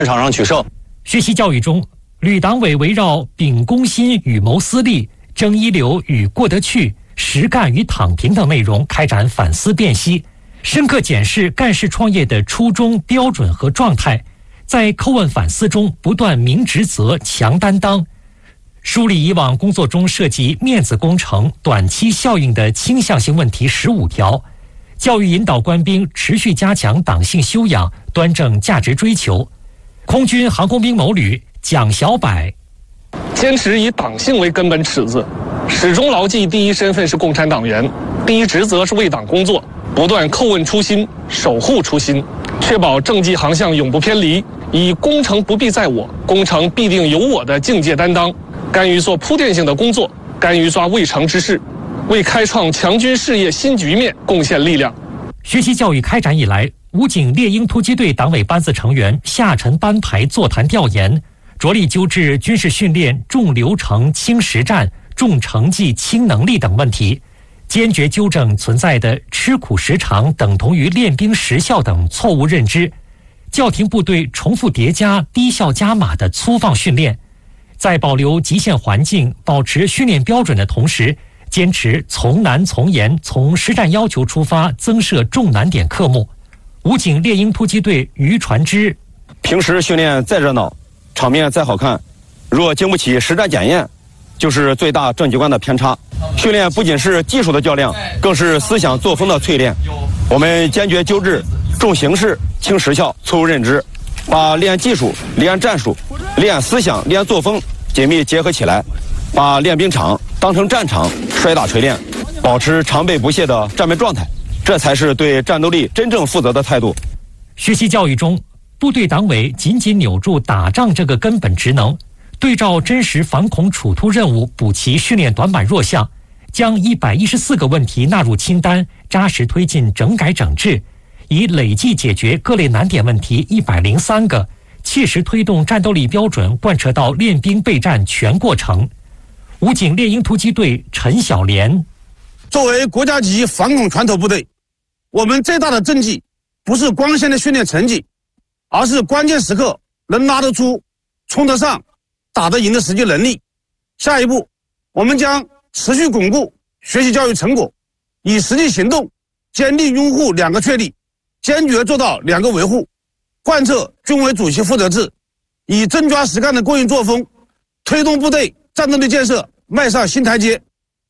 场上取胜。 学习教育中，旅党委围绕秉公心与谋私利、争一流与过得去、实干与躺平等内容开展反思辨析，深刻检视干事创业的初衷、标准和状态，在叩问反思中不断明职责、强担当，梳理以往工作中涉及面子工程、短期效应的倾向性问题15条，教育引导官兵持续加强党性修养，端正价值追求。空军航空兵某旅蒋小柏， 坚持以党性为根本尺子，始终牢记第一身份是共产党员，第一职责是为党工作，不断叩问初心，守护初心，确保政绩航向永不偏离，以工程不必在我，工程必定有我的境界担当，甘于做铺垫性的工作，甘于抓未成之事，为开创强军事业新局面贡献力量。 学习教育开展以来，武警猎鹰突击队党委班子成员下沉班排座谈调研，着力纠治军事训练重流程轻实战、重成绩轻能力等问题，坚决纠正存在的吃苦时长等同于练兵时效等错误认知，叫停部队重复叠加、低效加码的粗放训练，在保留极限环境、保持训练标准的同时，坚持从难从严、从实战要求出发，增设重难点科目。武警猎鹰突击队于传之， 平时训练再热闹，场面再好看，若经不起实战检验，就是最大政绩观的偏差。训练不仅是技术的较量，更是思想作风的淬炼。我们坚决纠治重形式轻实效错误认知，把练技术、练战术、练思想、练作风紧密结合起来，把练兵场当成战场，摔打锤炼，保持常备不懈的战备状态，这才是对战斗力真正负责的态度。 学习教育中，部队党委紧紧扭住打仗这个根本职能，对照真实反恐处突任务补齐训练短板弱项，将114个问题纳入清单，扎实推进整改整治，以累计解决各类难点问题103个，切实推动战斗力标准贯彻到练兵备战全过程。武警猎鹰突击队陈小莲， 作为国家级反恐拳头部队，我们最大的政绩不是光鲜的训练成绩，而是关键时刻能拉得出、冲得上、打得赢的实际能力。下一步，我们将持续巩固学习教育成果，以实际行动坚定拥护2个确立，坚决做到2个维护，贯彻军委主席负责制，以真抓实干的过硬作风，推动部队战斗力建设迈上新台阶。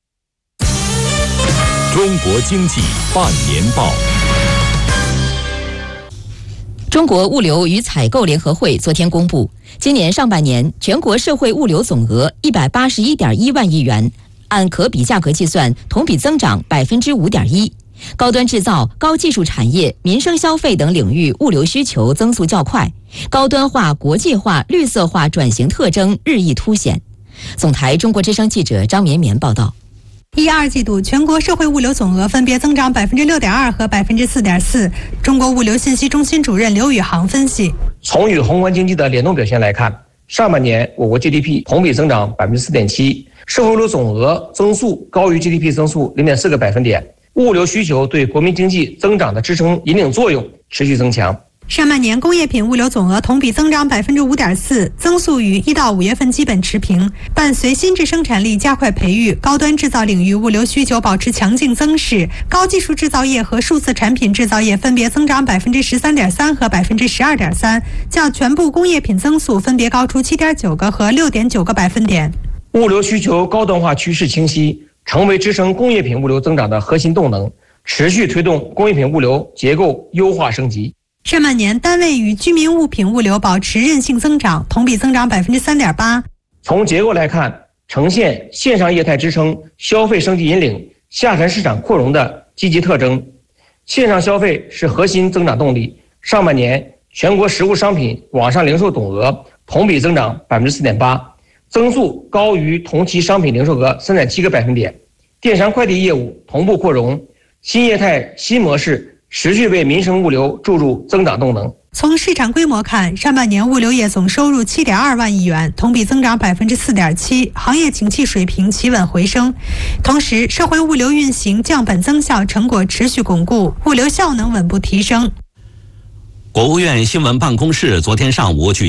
中国经济半年报。 中国物流与采购联合会昨天公布，今年上半年全国社会物流总额181.1万亿元，按可比价格计算，同比增长5.1%。高端制造、高技术产业、民生消费等领域物流需求增速较快，高端化、国际化、绿色化转型特征日益凸显。总台中国之声记者张绵绵报道。 1、2季度全国社会物流总额分别增长6.2%和4.4%。中国物流信息中心主任刘宇航分析， 从与宏观经济的联动表现来看，上半年我国 GDP 同比增长4.7%，社会物流总额增速高于 GDP 增速0.4个百分点，物流需求对国民经济增长的支撑引领作用持续增强。 上半年工业品物流总额同比增长5.4%，增速与1到5月份基本持平。伴随新质生产力加快培育，高端制造领域物流需求保持强劲增势，高技术制造业和数字产品制造业分别增长13.3%和12.3%，较全部工业品增速分别高出7.9个和6.9个百分点。 物流需求高端化趋势清晰，成为支撑工业品物流增长的核心动能，持续推动工业品物流结构优化升级。 上半年单位与居民物品物流保持韧性增长，同比增长3.8%。 从结构来看，呈现线上业态支撑、消费升级引领、下沉市场扩容的积极特征。线上消费是核心增长动力。上半年全国实物商品网上零售总额同比增长4.8%，增速高于同期商品零售额3.7个百分点。电商快递业务同步扩容，新业态新模式持续为民生物流注入增长动能。 从市场规模看，上半年物流业总收入7.2万亿元，同比增长4.7%，行业景气水平企稳回升。同时，社会物流运行降本增效成果持续巩固，物流效能稳步提升。 国务院新闻办公室昨天上午举